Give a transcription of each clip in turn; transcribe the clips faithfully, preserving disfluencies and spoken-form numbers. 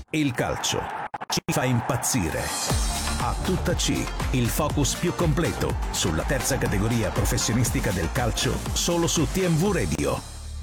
Il calcio ci fa impazzire. A tutta C, il focus più completo sulla terza categoria professionistica del calcio, solo su T M V Radio.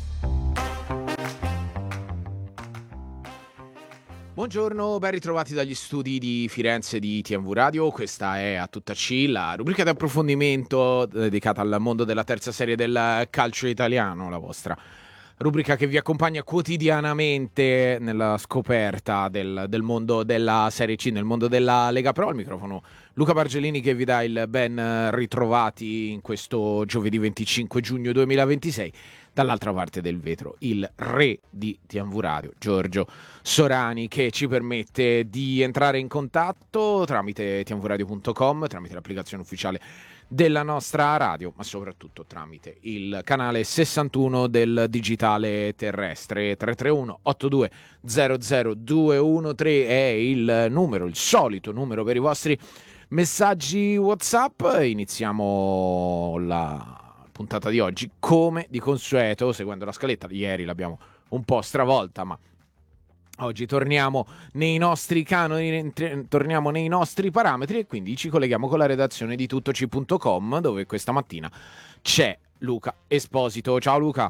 Buongiorno, ben ritrovati dagli studi di Firenze di T M V Radio. Questa è A tutta C, la rubrica di approfondimento dedicata al mondo della terza serie del calcio italiano, la vostra rubrica che vi accompagna quotidianamente nella scoperta del, del mondo della Serie C, nel mondo della Lega Pro. Al microfono Luca Bargelini che vi dà il ben ritrovati in questo giovedì venticinque giugno duemilaventisei. Dall'altra parte del vetro il re di T M V Radio, Giorgio Sorani, che ci permette di entrare in contatto tramite t m v radio punto com, tramite l'applicazione ufficiale della nostra radio, ma soprattutto tramite il canale sessantuno del digitale terrestre. Tre tre uno otto due zero zero due uno tre è il numero, il solito numero per i vostri messaggi WhatsApp. Iniziamo la puntata di oggi come di consueto seguendo la scaletta. Ieri l'abbiamo un po' stravolta, ma oggi torniamo nei nostri canoni, torniamo nei nostri parametri, e quindi ci colleghiamo con la redazione di tuttoc punto com, dove questa mattina c'è Luca Esposito. Ciao Luca.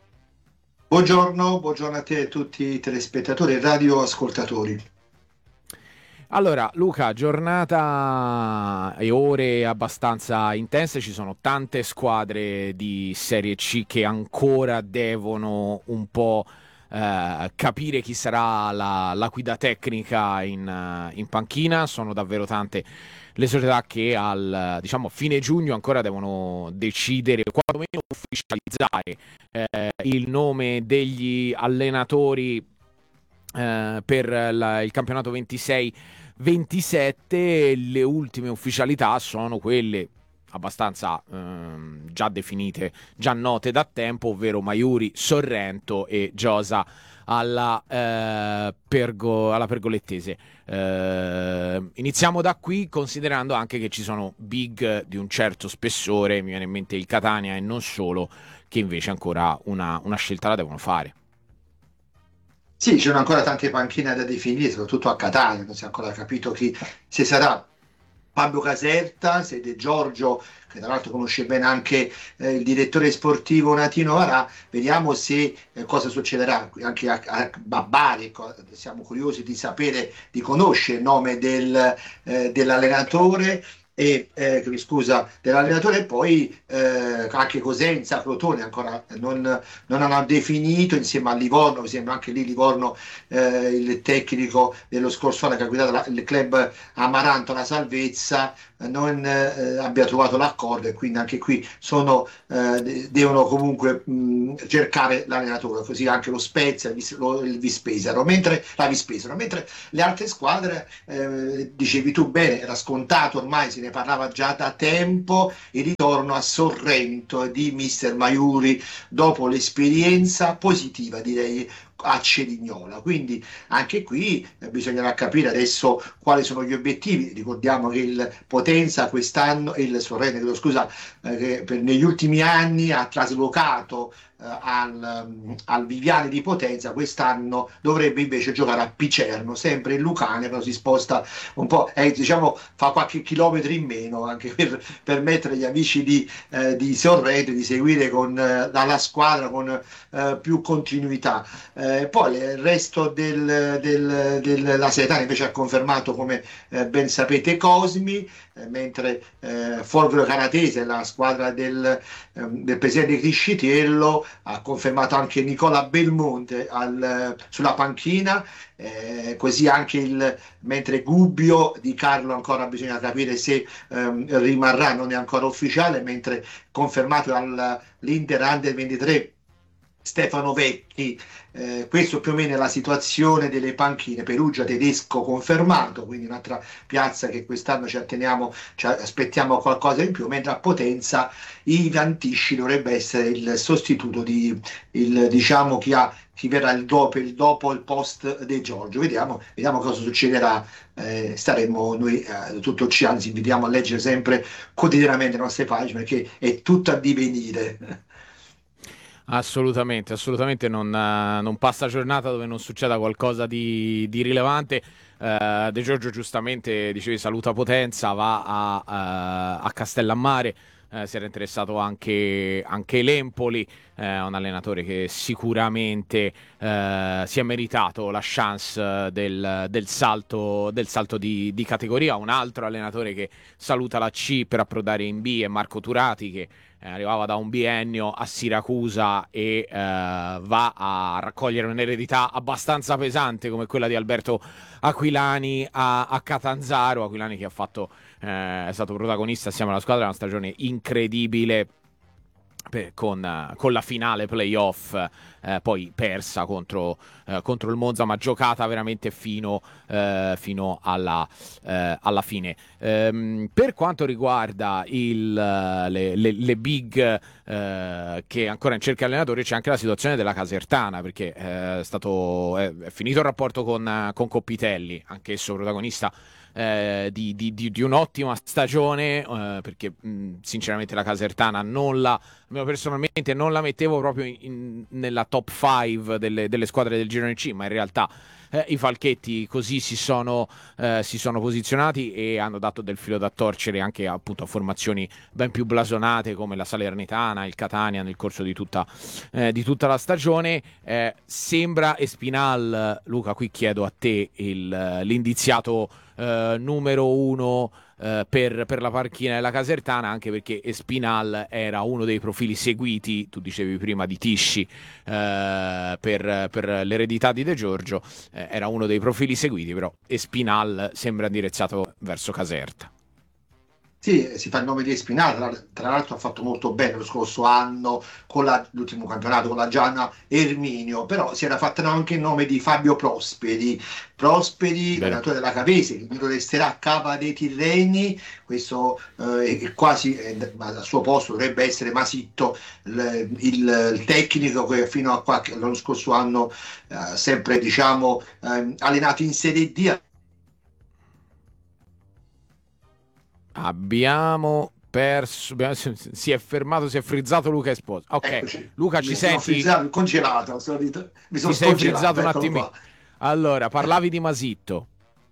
Buongiorno, buongiorno a te e a tutti i telespettatori e radioascoltatori. Allora Luca, giornata e ore abbastanza intense, ci sono tante squadre di Serie C che ancora devono un po' eh, capire chi sarà la, la guida tecnica in, in panchina. Sono davvero tante le società che al diciamo fine giugno ancora devono decidere, quantomeno ufficializzare eh, il nome degli allenatori eh, per la, il campionato ventisei ventisette. Le ultime ufficialità sono quelle abbastanza ehm, già definite, già note da tempo, ovvero Maiuri, Sorrento e Giosa alla, eh, Pergo, alla Pergolettese. Eh, iniziamo da qui, considerando anche che ci sono big di un certo spessore, mi viene in mente il Catania e non solo, che invece ancora una, una scelta la devono fare. Sì, ci sono ancora tante panchine da definire, soprattutto a Catania, non si è ancora capito chi, se sarà Fabio Caserta, se De Giorgio, che tra l'altro conosce bene anche eh, il direttore sportivo Natino Varà. Vediamo se eh, cosa succederà anche a, a Bari. Siamo curiosi di sapere, di conoscere il nome del, eh, dell'allenatore. E eh, scusa dell'allenatore, e poi eh, anche Cosenza, Crotone ancora non, non hanno definito, insieme a Livorno. Mi sembra anche lì Livorno, eh, il tecnico dello scorso anno che ha guidato la, il club Amaranto, la salvezza, eh, non eh, abbia trovato l'accordo, e quindi anche qui sono eh, devono comunque mh, cercare l'allenatore, così anche lo Spezia, il, lo, il Vispesaro, mentre la Vispesaro, mentre le altre squadre, eh, dicevi tu bene, era scontato ormai, se ne parlava già da tempo, il ritorno a Sorrento di mister Maiuri dopo l'esperienza positiva, direi, a Cerignola. Quindi anche qui eh, bisognerà capire adesso quali sono gli obiettivi. Ricordiamo che il Potenza quest'anno, il Sorrento, scusa, eh, che per, negli ultimi anni ha traslocato eh, al, al Viviani di Potenza. Quest'anno dovrebbe invece giocare a Picerno, sempre in Lucania, però si sposta un po', eh, diciamo fa qualche chilometro in meno, anche per permettere agli amici di, eh, di Sorrento di seguire con eh, la, la squadra con eh, più continuità. Eh, Eh, poi il resto del, del, della Seretana invece ha confermato, come eh, ben sapete, Cosmi, eh, mentre eh, Folgore Canatese, la squadra del, ehm, del presidente Criscitiello, ha confermato anche Nicola Belmonte al, sulla panchina. Eh, così anche il mentre Gubbio di Carlo ancora bisogna capire se ehm, rimarrà, non è ancora ufficiale, mentre confermato dall'Inter Under ventitré Stefano Vecchi. Eh, questo più o meno è la situazione delle panchine. Perugia Tedesco confermato, quindi un'altra piazza che quest'anno ci atteniamo, ci aspettiamo qualcosa in più, mentre a Potenza Ivan Tisci dovrebbe essere il sostituto di il, diciamo chi ha chi verrà il dopo, il dopo il post De Giorgio. Vediamo, vediamo cosa succederà. Eh, staremo noi eh, tutto ci anzi invitiamo a leggere sempre quotidianamente le nostre pagine, perché è tutto a divenire. Assolutamente, assolutamente non, eh, non passa giornata dove non succeda qualcosa di, di rilevante. Eh, De Giorgio giustamente dicevi saluta Potenza, va a, eh, a Castellammare, eh, si era interessato anche, anche l'Empoli, eh, un allenatore che sicuramente eh, si è meritato la chance del, del salto, del salto di, di categoria. Un altro allenatore che saluta la C per approdare in B è Marco Turati, che eh, arrivava da un biennio a Siracusa e eh, va a raccogliere un'eredità abbastanza pesante come quella di Alberto Aquilani a, a Catanzaro. Aquilani che ha fatto, eh, è stato protagonista assieme alla squadra di una stagione incredibile, per, con, uh, con la finale playoff eh, poi persa contro, eh, contro il Monza, ma giocata veramente fino, eh, fino alla, eh, alla fine. Ehm, per quanto riguarda il, le, le, le big eh, che ancora in cerca allenatori, c'è anche la situazione della Casertana, perché eh, è, stato, è, è finito il rapporto con, con Coppitelli, anch'esso protagonista Eh, di, di, di, di un'ottima stagione, eh, perché mh, sinceramente la Casertana non la, personalmente non la mettevo proprio in, in, nella top cinque delle, delle squadre del girone C, ma in realtà eh, i Falchetti così si sono, eh, si sono posizionati e hanno dato del filo da torcere anche appunto a formazioni ben più blasonate come la Salernitana, il Catania nel corso di tutta, eh, di tutta la stagione. Eh, sembra Espinal, Luca, qui chiedo a te il, l'indiziato Uh, numero uno uh, per, per la panchina della Casertana, anche perché Espinal era uno dei profili seguiti, tu dicevi prima di Tisci, uh, per, per l'eredità di De Giorgio, uh, era uno dei profili seguiti, però Espinal sembra indirizzato verso Caserta. Sì, si fa il nome di Espinal, tra, tra l'altro ha fatto molto bene lo scorso anno con la- l'ultimo campionato con la Gianna Erminio, però si era fatto anche il nome di Fabio Prosperi, Prosperi, Vero. allenatore della Cavese, che lo resterà a capa dei Tirreni, questo eh, è quasi, eh, ma al suo posto dovrebbe essere Masitto, il, il- il tecnico che fino a qualche, l'anno scorso anno eh, sempre diciamo ehm, allenato in Serie D. Abbiamo perso, abbiamo- si è fermato, si è frizzato Luca Esposito. Ok, Eccoci, Luca, ci mi sono senti? frizzato, congelato, sono rit- mi sono Ti sei frizzato scongelato, un eccolo attimino. qua. Allora, parlavi di Masitto.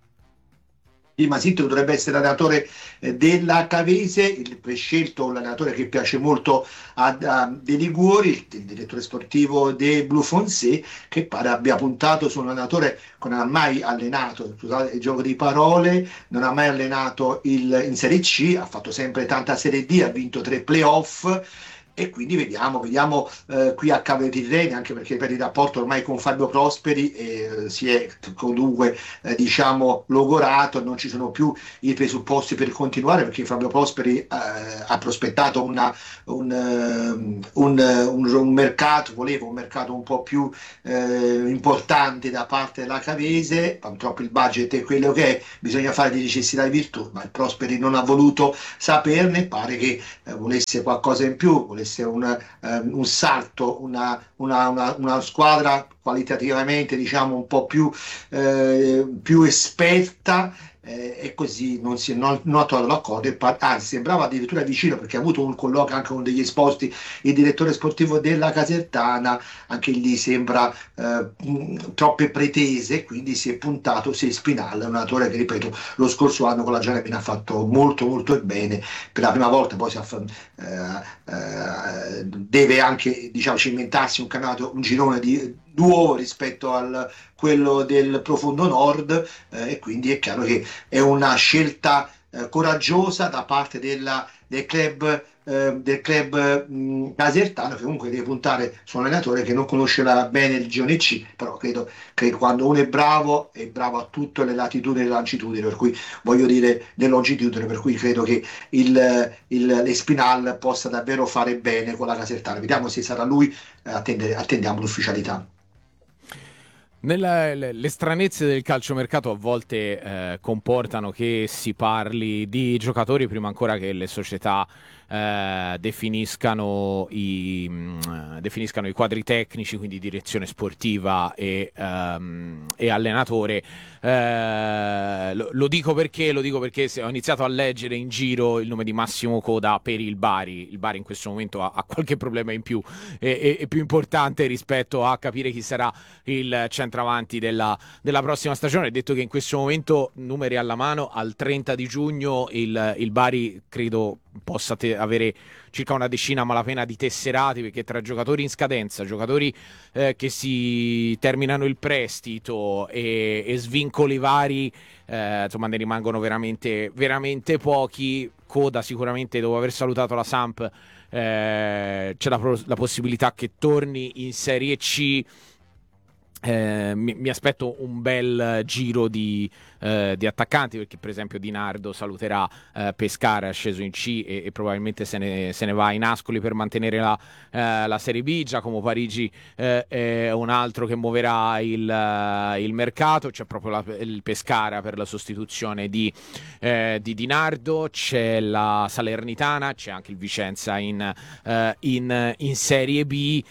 Di Masitto dovrebbe essere allenatore eh, della Cavese, il prescelto, un allenatore che piace molto a, a De Liguori, il, il direttore sportivo dei Blue Foncé, che pare abbia puntato su un allenatore che non ha mai allenato, scusate il gioco di parole, non ha mai allenato il, in Serie C, ha fatto sempre tanta Serie D, ha vinto tre playoff. E quindi vediamo, vediamo eh, qui a Cave Tirreni, anche perché per il rapporto ormai con Fabio Prosperi eh, si è comunque eh, diciamo logorato, non ci sono più i presupposti per continuare perché Fabio Prosperi eh, ha prospettato una, un, ehm, un, un, un mercato, voleva un mercato un po' più eh, importante da parte della Cavese, purtroppo il budget è quello che è, bisogna fare di necessità e virtù, ma il Prosperi non ha voluto saperne, pare che eh, volesse qualcosa in più, volesse un, um, un salto, una, una, una, una squadra qualitativamente diciamo un po' più, eh, più esperta eh, e così non, si, non, non ha trovato l'accordo e par- anzi sembrava addirittura vicino perché ha avuto un colloquio anche con degli esposti il direttore sportivo della Casertana, anche lì sembra eh, mh, troppe pretese, quindi si è puntato su Spinal, un allenatore che ripeto lo scorso anno con la Gianepina ha fatto molto molto bene per la prima volta, poi si affa- eh, eh, deve anche diciamo cimentarsi un campionato, un girone di nuovo rispetto a quello del profondo nord eh, e quindi è chiaro che è una scelta eh, coraggiosa da parte della, del club eh, del club mh, casertano che comunque deve puntare su un allenatore che non conoscerà bene il girone C, però credo che quando uno è bravo è bravo a tutte le latitudini e le longitudini, per cui voglio dire le longitudini, per cui credo che il, il, l'Espinal possa davvero fare bene con la Casertana. Vediamo se sarà lui, eh, attende, attendiamo l'ufficialità. Nella, le, le stranezze del calciomercato a volte eh, comportano che si parli di giocatori prima ancora che le società eh, definiscano, i, mh, definiscano i quadri tecnici, quindi direzione sportiva e, um, e allenatore. Eh, lo, lo dico perché lo dico perché se ho iniziato a leggere in giro il nome di Massimo Coda per il Bari. Il Bari in questo momento ha, ha qualche problema in più e, e, e più importante rispetto a capire chi sarà il centravanti della, della prossima stagione. Detto che in questo momento, numeri alla mano, al trenta di giugno il, il Bari credo possa te- avere circa una decina a malapena di tesserati, perché tra giocatori in scadenza, giocatori eh, che si terminano il prestito e, e svincoli vari, eh, insomma ne rimangono veramente, veramente pochi. Coda sicuramente, dopo aver salutato la Samp, eh, c'è la, la possibilità che torni in Serie C. Eh, mi, mi aspetto un bel giro di, eh, di attaccanti, perché per esempio Di Nardo saluterà eh, Pescara, è sceso in C e, e probabilmente se ne, se ne va in Ascoli per mantenere la, eh, la Serie B. Giacomo Parigi eh, è un altro che muoverà il, uh, il mercato. C'è proprio la, il Pescara per la sostituzione di, eh, di Di Nardo, c'è la Salernitana, c'è anche il Vicenza in, uh, in, in Serie B.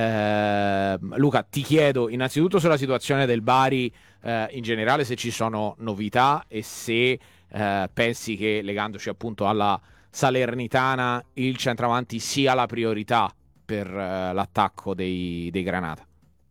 Eh, Luca, ti chiedo innanzitutto sulla situazione del Bari eh, in generale, se ci sono novità e se eh, pensi che, legandoci appunto alla Salernitana, il centravanti sia la priorità per eh, l'attacco dei, dei Granata.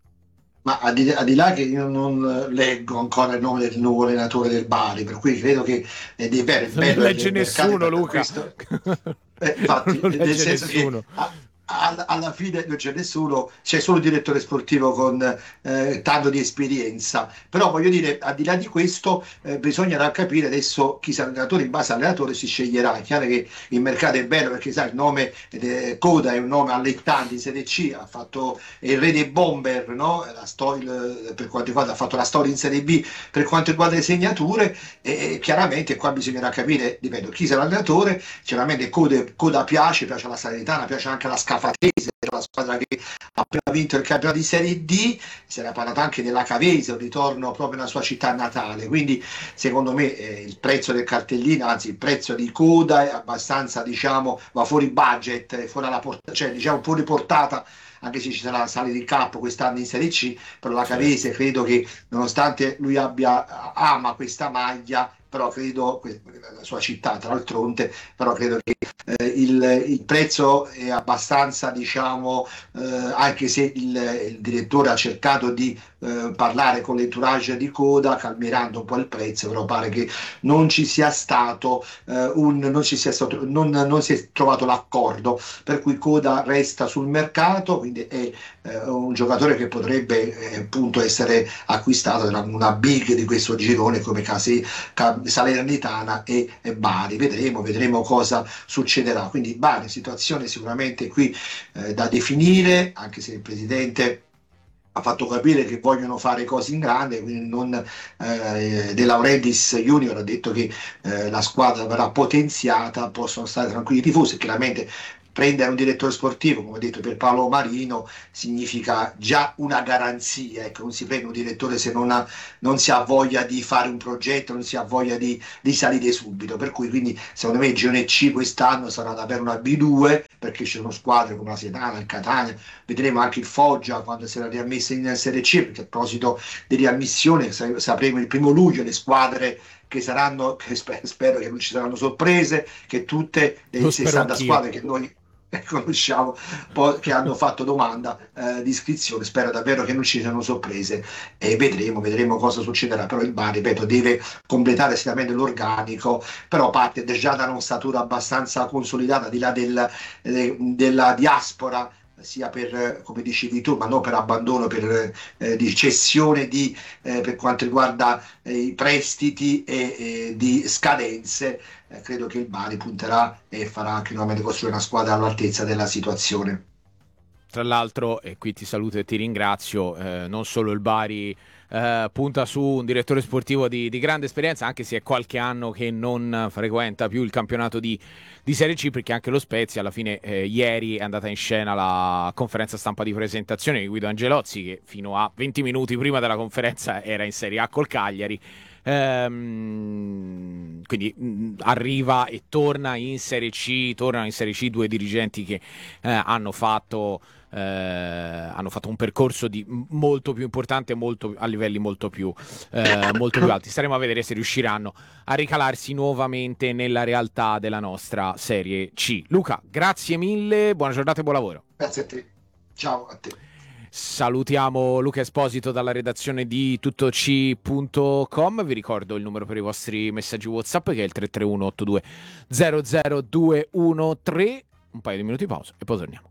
Ma al di, al di là che io non leggo ancora il nome del nuovo allenatore del Bari, per cui credo che è di bello, Non bello legge nessuno, Luca. Questo, eh, infatti, non nel legge senso nessuno. che a, a, alla fine non c'è nessuno, c'è solo il direttore sportivo con eh, tanto di esperienza. Però voglio dire, al di là di questo, eh, bisognerà capire adesso chi sarà allenatore. In base all'allenatore si sceglierà. È chiaro che il mercato è bello, perché sai, il nome eh, Coda è un nome allettante in Serie C, ha fatto il re dei bomber, no? La storia, per quanto riguarda, ha fatto la storia in Serie B per quanto riguarda le segnature, e, e chiaramente qua bisognerà capire, ripeto, chi sarà l'allenatore. Sicuramente Coda, Coda piace, piace alla Salernitana, piace anche alla Scafatese, la squadra che ha appena vinto il campionato di Serie D. Si era parlato anche della Cavese, un ritorno proprio nella sua città natale, quindi secondo me eh, il prezzo del cartellino, anzi il prezzo di Coda è abbastanza, diciamo, va fuori budget, fuori alla portata, cioè diciamo fuori portata, anche se ci sarà la salita di campo quest'anno in Serie C. Però la Cavese credo che, nonostante lui abbia ama questa maglia, però credo, la sua città tra l'altronde, però credo che eh, il, il prezzo è abbastanza, diciamo, eh, anche se il, il direttore ha cercato di eh, parlare con l'entourage di Coda, calmierando un po' il prezzo, però pare che non ci sia stato eh, un non ci sia stato non, non si è trovato l'accordo, per cui Coda resta sul mercato, quindi è eh, un giocatore che potrebbe eh, appunto essere acquistato da una big di questo girone come Casi, Salernitana e, e Bari. Vedremo, vedremo cosa succederà. Quindi Bari, situazione sicuramente qui eh, da definire, anche se il presidente ha fatto capire che vogliono fare cose in grande, quindi non eh, De Laurentiis Junior ha detto che eh, la squadra verrà potenziata, possono stare tranquilli i tifosi. Chiaramente prendere un direttore sportivo, come ho detto, per Paolo Marino significa già una garanzia. Ecco, non si prende un direttore se non, ha, non si ha voglia di fare un progetto, non si ha voglia di, di salire subito. Per cui, quindi, secondo me il girone C quest'anno sarà davvero una B due, perché ci sono squadre come la Sedana, il Catania, vedremo anche il Foggia quando sarà riammessa in Serie C, perché a proposito di riammissione sapremo il primo luglio le squadre che saranno, che spero, spero che non ci saranno sorprese, che tutte le sessanta squadre che noi conosciamo, poi, che hanno fatto domanda eh, di iscrizione, spero davvero che non ci siano sorprese, e vedremo, vedremo cosa succederà. Però il Bari, ripeto, deve completare sicuramente l'organico, però parte già da un'ossatura abbastanza consolidata, di là del, eh, della diaspora, sia per, come dicevi tu, ma non per abbandono, per eh, di cessione di, eh, per quanto riguarda eh, i prestiti e eh, di scadenze. Eh, credo che il Bari punterà e farà anche nuovamente costruire una squadra all'altezza della situazione. Tra l'altro, e qui ti saluto e ti ringrazio, eh, non solo il Bari eh, punta su un direttore sportivo di, di grande esperienza, anche se è qualche anno che non frequenta più il campionato di, di Serie C, perché anche lo Spezia alla fine eh, ieri è andata in scena la conferenza stampa di presentazione di Guido Angelozzi, che fino a venti minuti prima della conferenza era in Serie A col Cagliari. Ehm, quindi mh, arriva e torna in Serie C, tornano in Serie C due dirigenti che eh, hanno fatto eh, hanno fatto un percorso di molto più importante, molto, a livelli molto più, eh, molto più alti. Staremo a vedere se riusciranno a ricalarsi nuovamente nella realtà della nostra Serie C. Luca, grazie mille, buona giornata e buon lavoro. Grazie a te, ciao a te. Salutiamo Luca Esposito dalla redazione di tuttoc punto com. Vi ricordo il numero per i vostri messaggi WhatsApp, che è il tre tre uno otto due zero zero due uno tre. Un paio di minuti di pausa e poi torniamo.